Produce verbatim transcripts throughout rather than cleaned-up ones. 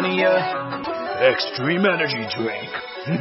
me a extreme energy drink.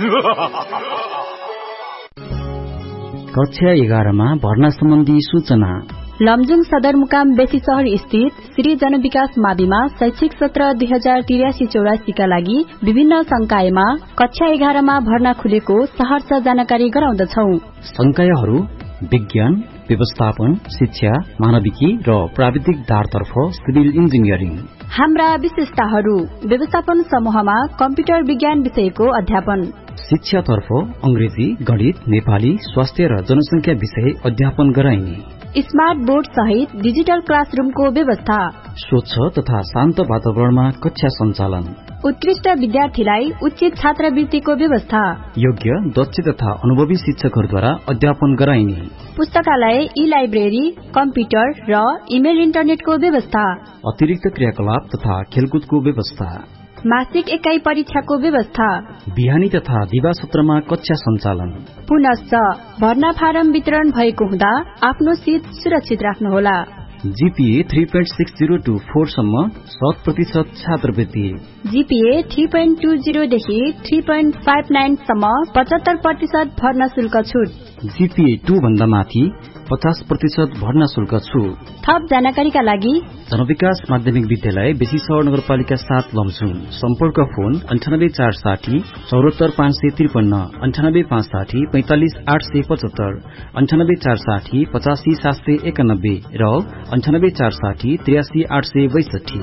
कक्षा एघारमा भर्ना सम्बन्धी सूचना। लमजुङ सदरमुकाम बेसी शहर स्थित श्री जनविकास माविमा शैक्षिक सत्र दुई हजार तिरासी चौरासी का लागि विभिन्न संकायमा कक्षा एघारमा भर्ना खुलेको सहर्ष जानकारी गराउँदछौ। संकायहरू विज्ञान, व्यवस्थापन, शिक्षा, मानविकी र प्राविधिक धारतर्फ सिभिल इन्जिनियरिङ। हाम्रा विशेषताहरू: व्यवस्थापन समूहमा कम्प्युटर विज्ञान विषयको अध्यापन, शिक्षातर्फ अंग्रेजी, गणित, नेपाली, स्वास्थ्य र जनसंख्या विषय अध्यापन गराइने, स्मार्ट बोर्ड सहित डिजिटल क्लासरूमको व्यवस्था, स्वच्छ तथा शान्त वातावरणमा कक्षा सञ्चालन, उत्कृष्ट विद्यार्थीलाई उचित छात्रवृत्तिको व्यवस्था, योग्य, दक्ष तथा अनुभवी शिक्षकहरूद्वारा अध्यापन गराइने, पुस्तकालय, ई लाइब्रेरी, कम्प्युटर र इमेल इन्टरनेटको व्यवस्था, अतिरिक्त क्रियाकलाप तथा खेलकुदको व्यवस्था, मासिक एकाइ परीक्षाको व्यवस्था, बिहानी तथा दिवा सत्रमा कक्षा सञ्चालन। पुनश्च भर्ना फारम वितरण भएको हुँदा आफ्नो सीट सुरक्षित राख्नुहोला। GPA three point six zero two four सम्म शत प्रतिशत छात्रवृत्ति, GPA three point two zero देखि थ्री पोइन्ट फाइभ नाइन सम्म पचहत्तर प्रतिशत भर्ना शुल्क छुट, जीपीए टू भन्दा माथि पचास प्रतिशत भर्ना शुल्क छुट। थप जानकारीका लागि जनविकास माध्यमिक विद्यालय बेसी शहर नगरपालिका सात लमजुङ। सम्पर्क फोन अन्ठानब्बे चार साठी चौहत्तर पाँच सय त्रिपन्न, अन्ठानब्बे पाँच साठी पैंतालिस आठ सय पचहत्तर, अन्ठानब्बे चार साठी पचासी सात सय एकानब्बे र अन्ठानब्बे चार साठी त्रियासी आठ सय बैसठी।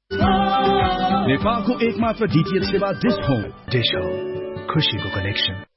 नेपालको एकमात्र डीटीएच सेवा डिश होम। डिश होम, खुशीको कनेक्सन।